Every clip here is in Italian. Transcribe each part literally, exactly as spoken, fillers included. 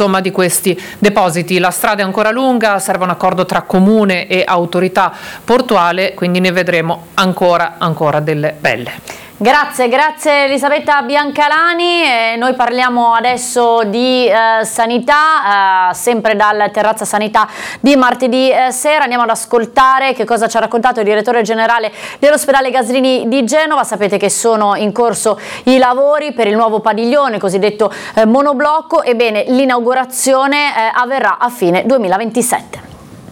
insomma di questi depositi. La strada è ancora lunga, serve un accordo tra comune e autorità portuale, quindi ne vedremo ancora ancora delle belle. Grazie, grazie Elisabetta Biancalani. E noi parliamo adesso di eh, sanità, eh, sempre dal Terrazza Sanità di martedì eh, sera. Andiamo ad ascoltare che cosa ci ha raccontato il direttore generale dell'ospedale Gaslini di Genova. Sapete che sono in corso i lavori per il nuovo padiglione, cosiddetto eh, monoblocco. Ebbene, l'inaugurazione eh, avverrà a fine duemilaventisette.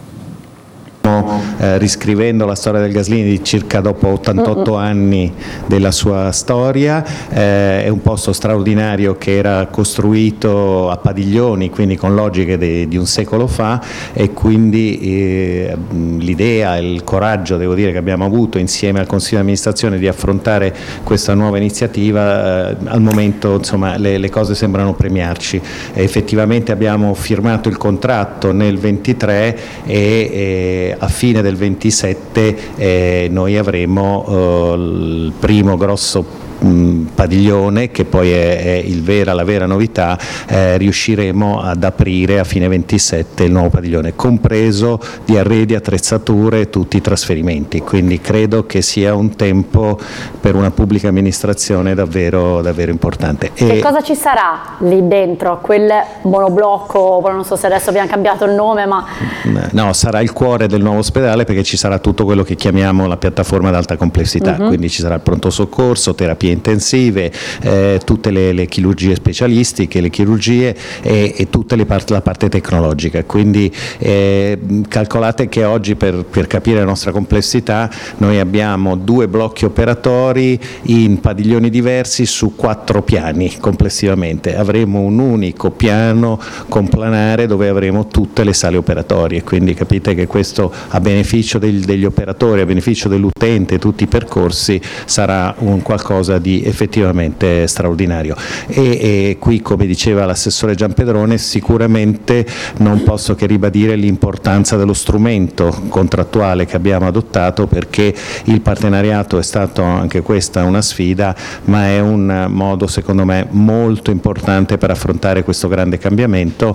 Eh, riscrivendo la storia del Gaslini di circa dopo ottantotto anni della sua storia. Eh, è un posto straordinario che era costruito a padiglioni, quindi con logiche de, di un secolo fa, e quindi eh, l'idea e il coraggio, devo dire, che abbiamo avuto insieme al Consiglio di amministrazione di affrontare questa nuova iniziativa, eh, al momento insomma le, le cose sembrano premiarci. E effettivamente abbiamo firmato il contratto nel ventitré e eh, a fine del ventisette eh, noi avremo eh, il primo grosso padiglione, che poi è, è il vera, la vera novità. Eh, riusciremo ad aprire a fine ventisette il nuovo padiglione, compreso di arredi, attrezzature e tutti i trasferimenti, quindi credo che sia un tempo per una pubblica amministrazione davvero, davvero importante. E che cosa ci sarà lì dentro? Quel monoblocco, non so se adesso abbiamo cambiato il nome, ma... No, sarà il cuore del nuovo ospedale, perché ci sarà tutto quello che chiamiamo la piattaforma ad alta complessità, uh-huh. quindi ci sarà il pronto soccorso, terapia intensive, eh, tutte le, le chirurgie specialistiche, le chirurgie e, e tutte le part- la parte tecnologica. Quindi eh, calcolate che oggi, per, per capire la nostra complessità, noi abbiamo due blocchi operatori in padiglioni diversi su quattro piani complessivamente. Avremo un unico piano complanare dove avremo tutte le sale operatorie, quindi capite che questo, a beneficio degli, degli operatori, a beneficio dell'utente, tutti i percorsi, sarà un qualcosa di effettivamente straordinario. E, e qui, come diceva l'assessore Giampedrone, sicuramente non posso che ribadire l'importanza dello strumento contrattuale che abbiamo adottato, perché il partenariato è stato, anche questa, una sfida, ma è un modo secondo me molto importante per affrontare questo grande cambiamento.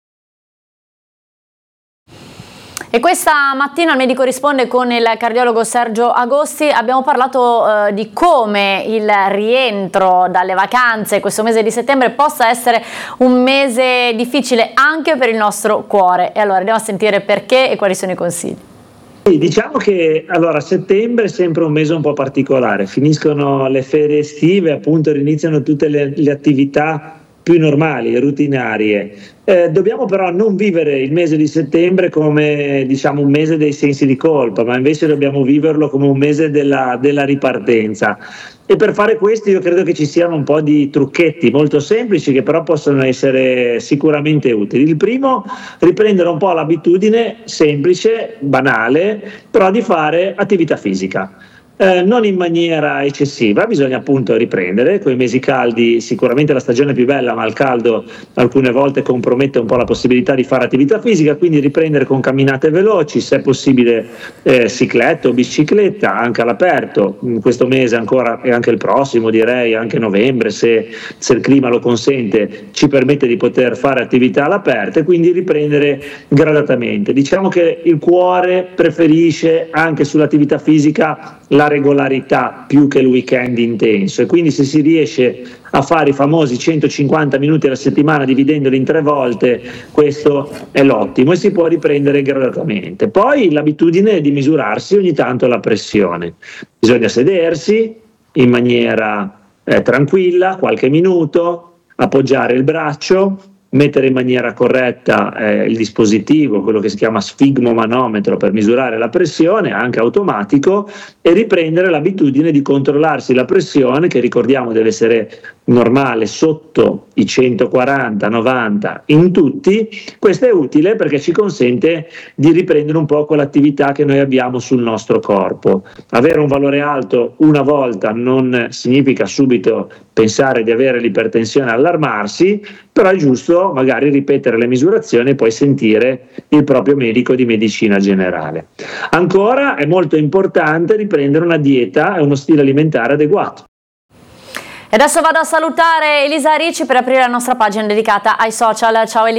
E questa mattina al Medico Risponde con il cardiologo Sergio Agosti abbiamo parlato eh, di come il rientro dalle vacanze questo mese di settembre possa essere un mese difficile anche per il nostro cuore. E allora andiamo a sentire perché e quali sono i consigli. Sì, diciamo che allora settembre è sempre un mese un po' particolare, finiscono le ferie estive, appunto riniziano tutte le, le attività più normali, rutinarie. Eh, dobbiamo però non vivere il mese di settembre come, diciamo, un mese dei sensi di colpa, ma invece dobbiamo viverlo come un mese della, della ripartenza. E per fare questo io credo che ci siano un po' di trucchetti molto semplici che però possono essere sicuramente utili. Il primo, riprendere un po' l'abitudine semplice, banale, però di fare attività fisica. Eh, non in maniera eccessiva, bisogna appunto riprendere. Con i mesi caldi sicuramente la stagione è più bella, ma il caldo alcune volte compromette un po' la possibilità di fare attività fisica, quindi riprendere con camminate veloci, se è possibile eh, cicletta o bicicletta, anche all'aperto, in questo mese ancora e anche il prossimo, direi anche novembre, se, se il clima lo consente, ci permette di poter fare attività all'aperto e quindi riprendere gradatamente. Diciamo che il cuore preferisce anche sull'attività fisica la regolarità più che il weekend intenso, e quindi se si riesce a fare i famosi centocinquanta minuti alla settimana dividendoli in tre volte, questo è l'ottimo e si può riprendere gradatamente. Poi l'abitudine è di misurarsi ogni tanto la pressione, bisogna sedersi in maniera eh, tranquilla, qualche minuto, appoggiare il braccio, mettere in maniera corretta eh, il dispositivo, quello che si chiama sfigmomanometro, per misurare la pressione, anche automatico, e riprendere l'abitudine di controllarsi la pressione, che ricordiamo deve essere normale sotto i centoquaranta novanta in tutti. Questo è utile perché ci consente di riprendere un po' quell'attività che noi abbiamo sul nostro corpo. Avere un valore alto una volta non significa subito pensare di avere l'ipertensione e allarmarsi, però è giusto magari ripetere le misurazioni e poi sentire il proprio medico di medicina generale. Ancora è molto importante riprendere una dieta e uno stile alimentare adeguato. E adesso vado a salutare Elisa Ricci per aprire la nostra pagina dedicata ai social. Ciao Elisa.